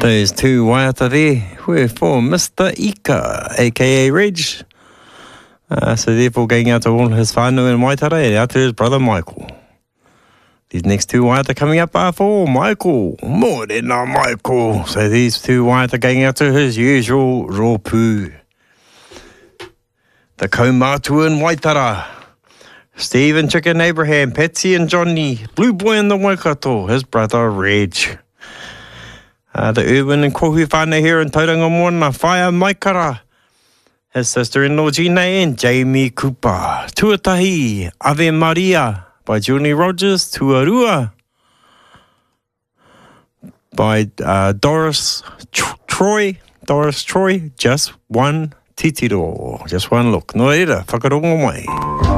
Those two waiata there were for Mr. Ika, a.k.a. Reg. So therefore going out to all his whānau in Waitara and out to his brother Michael. These next two waiata coming up are for Michael. Morena Michael. So these two waiata going out to his usual rōpū. The kaumātua in Waitara. Stephen Chicken Abraham, Patsy and Johnny, Blue Boy in the Waikato, his brother Reg. The Urban and Kohu whānau here in Tauranga Moana, Whaia Maikara. His sister-in-law Gina and Jamie Cooper. Tuatahi, Ave Maria by Julie Rogers. Tuarua by Doris Troy. Just one titiro, just one look. No era, whakarongo mai.